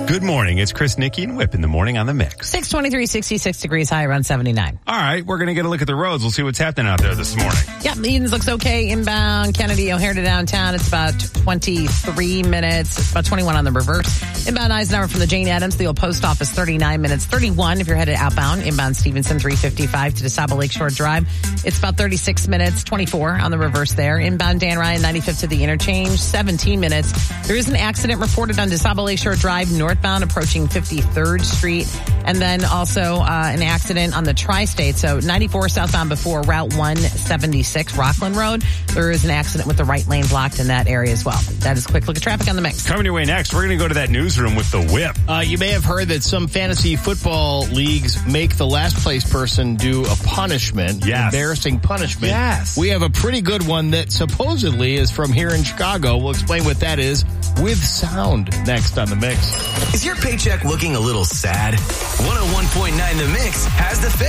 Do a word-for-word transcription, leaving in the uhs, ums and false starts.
Good morning. It's Chris, Nikki, and Whip in the morning on the Mix. six twenty-three, sixty-six degrees high, around seventy-nine. All right, we're going to get a look at the roads. We'll see what's happening out there this morning. Yep, Edens looks okay. Inbound Kennedy O'Hare to downtown. It's about twenty-three minutes. It's about twenty-one on the reverse. Inbound Eisenhower from the Jane Addams, the old post office, thirty-nine minutes. thirty-one if you're headed outbound. Inbound Stevenson, three fifty-five to DeSable Lakeshore Drive. It's about thirty-six minutes. twenty-four on the reverse there. Inbound Dan Ryan, ninety-fifth to the interchange, seventeen minutes. There is an accident reported on DeSable Lakeshore Drive, northbound, approaching fifty-third Street. And then also uh, an accident on the Tri-State. So ninety-four southbound before Route one seventy-six, Rockland Road. There is an accident with the right lane blocked in that area as well. That is a quick look at traffic on the Mix. Coming your way next, we're going to go to that newsroom with the Whip. Uh, you may have heard that some fantasy football leagues make the last place person do a punishment. Yes. Embarrassing punishment. Yes. We have a pretty good one that supposedly is from here in Chicago. We'll explain what that is with sound next on the Mix. Is your paycheck looking a little sad? one oh one point nine The Mix has the fix.